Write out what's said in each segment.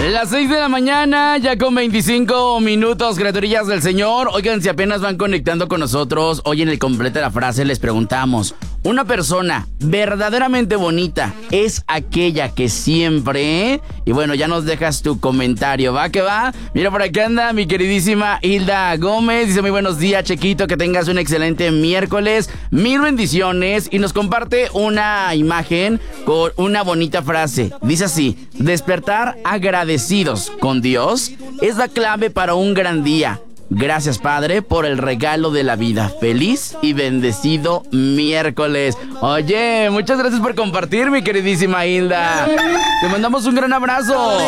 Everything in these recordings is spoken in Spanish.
Las 6 de la mañana, ya con 25 minutos, criaturillas del Señor. Oigan, si apenas van conectando con nosotros, hoy en el Completa la Frase les preguntamos: ¿una persona verdaderamente bonita es aquella que siempre? Y bueno, ya nos dejas tu comentario, ¿va que va? Mira, por acá anda mi queridísima Hilda Gómez. Dice: muy buenos días, Chequito, que tengas un excelente miércoles. Mil bendiciones. Y nos comparte una imagen con una bonita frase. Dice así: despertar agradecidos con Dios es la clave para un gran día. Gracias, Padre, por el regalo de la vida. Feliz y bendecido miércoles. Oye, muchas gracias por compartir, mi queridísima Hilda. Te mandamos un gran abrazo.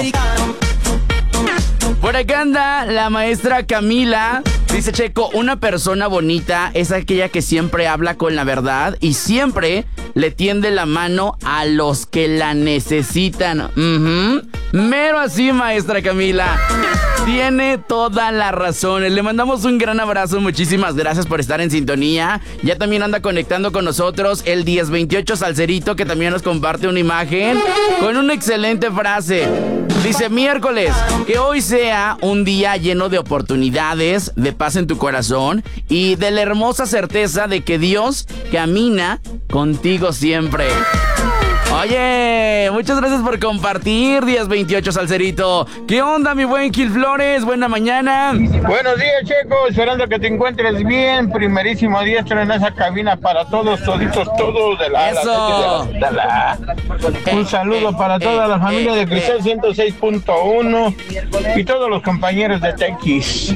Por acá anda la maestra Camila. Dice: Checo, una persona bonita es aquella que siempre habla con la verdad y siempre le tiende la mano a los que la necesitan. Mero así, maestra Camila. Tiene toda la razón. Le mandamos un gran abrazo. Muchísimas gracias por estar en sintonía. Ya también anda conectando con nosotros el 1028 Salcerito, que también nos comparte una imagen con una excelente frase. Dice: miércoles, que hoy sea un día lleno de oportunidades, de paz en tu corazón y de la hermosa certeza de que Dios camina contigo siempre. Oye, muchas gracias por compartir, 1028 Salcerito. ¿Qué onda, mi buen Gil Flores? Buena mañana. Buenos días, Checo. Esperando que te encuentres bien. Primerísimo diestro en esa cabina para todos, toditos, todos de la... Eso. Un saludo para toda la familia de Cristal 106.1 y todos los compañeros de TX.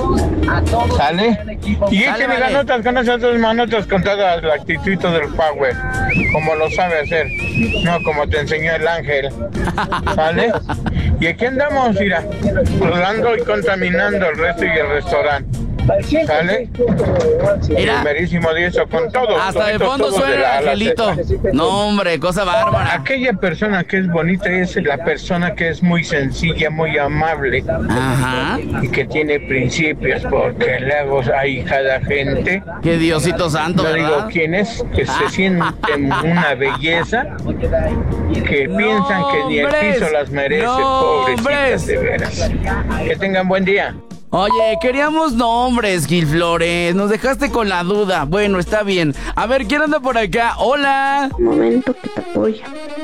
¿Sale? Y échenle las notas con esas dos manotas con toda la actitud y todo el power, como lo sabe hacer. No como te enseñó el ángel. ¿Sale? Y aquí andamos, mira, rodando y contaminando el resto y el restaurante. ¿Sale? Primerísimo de eso con todo. Hasta de fondo suena el angelito. No, hombre, cosa bárbara. Aquella persona que es bonita es la persona que es muy sencilla, muy amable. Ajá. Y que tiene principios, porque luego hay cada gente. Que Diosito santo, no ¿verdad? digo quién es, que se sienten una belleza, que piensan que ni el piso las merece, pobrecitas de veras. Que tengan buen día. Oye, queríamos nombres, Gil Flores. Nos dejaste con la duda. Bueno, está bien. A ver, ¿quién anda por acá? Hola. Un momento que te apoya.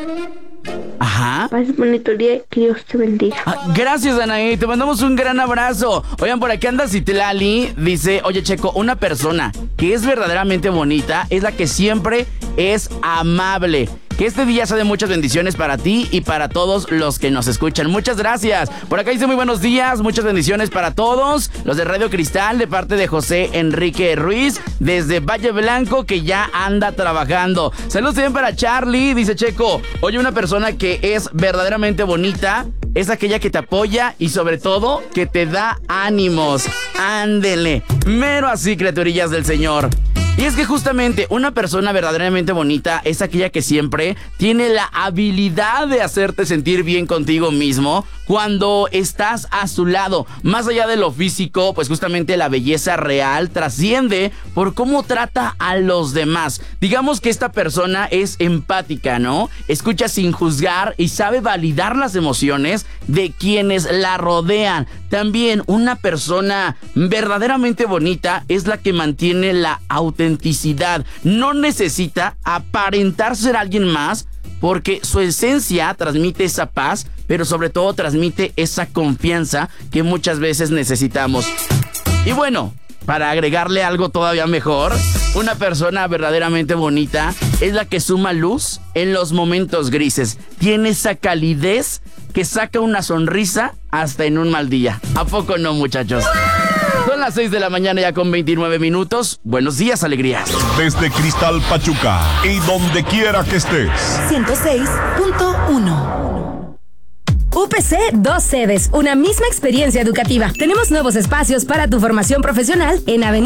Ajá. Paz, bonito día, que Dios te bendiga. Gracias, Anaí, te mandamos un gran abrazo. Oigan, por aquí anda Citlali. Dice: oye, Checo, una persona que es verdaderamente bonita es la que siempre es amable. Que este día sea de muchas bendiciones para ti y para todos los que nos escuchan. Muchas gracias. Por acá dice: muy buenos días, muchas bendiciones para todos. Los de Radio Cristal, de parte de José Enrique Ruiz, desde Valle Blanco, que ya anda trabajando. Saludos también para Charlie. Dice: Checo, oye, una persona que es verdaderamente bonita es aquella que te apoya y sobre todo que te da ánimos. Ándele. Mero así, criaturillas del Señor. Y es que justamente una persona verdaderamente bonita es aquella que siempre tiene la habilidad de hacerte sentir bien contigo mismo cuando estás a su lado. Más allá de lo físico, pues justamente la belleza real trasciende por cómo trata a los demás. Digamos que esta persona es empática, ¿no? Escucha sin juzgar y sabe validar las emociones de quienes la rodean. También una persona verdaderamente bonita es la que mantiene la autenticidad. No necesita aparentar ser alguien más, porque su esencia transmite esa paz, pero sobre todo transmite esa confianza que muchas veces necesitamos. Y bueno, para agregarle algo todavía mejor, una persona verdaderamente bonita es la que suma luz en los momentos grises. Tiene esa calidez que saca una sonrisa hasta en un mal día. ¿A poco no, muchachos? Son las 6 de la mañana ya con 29 minutos. Buenos días, alegrías. Desde Cristal Pachuca y donde quiera que estés. 106.1. UPC, 2 sedes, una misma experiencia educativa. Tenemos nuevos espacios para tu formación profesional en Avenida